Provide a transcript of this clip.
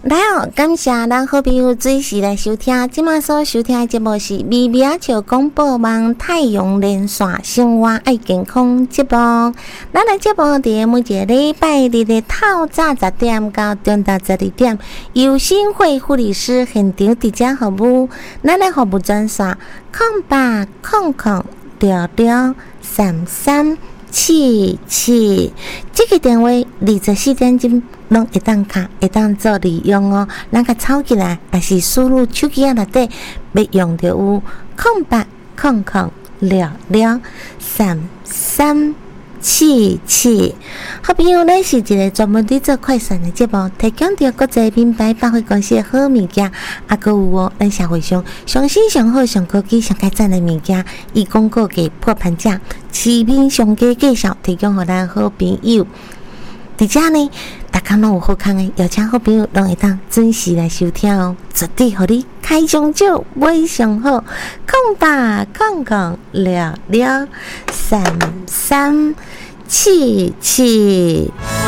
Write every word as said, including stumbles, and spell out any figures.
来哦，感谢咱好朋友准时来收听，今麦所收听的节目是《微微笑广播网太阳连线生活爱健康》节目。咱的节目伫每一个礼拜日的透早十点到中昼十二点，由新会护理师现场伫遮服务。咱的服务专线：空八空空六六三三七七，这个电话二十四点钟拢会当卡，会当做利用哦。咱甲抄起来，也是输入手机啊内底要用着有空八空空六六三三七七。好朋友，咱是一个专门伫做快闪的节目，提供着国际品牌百货公司的好物件，啊，搁有哦，咱社会上上新上好、上高级、上改赞的物件，以广告给破盘价，市面上价介绍，提供互咱好朋友。伫遮呢，大家拢有好康的，邀请好朋友拢会当准时来收听哦，绝对互你开上少，买上好，空八空空六六三三七七。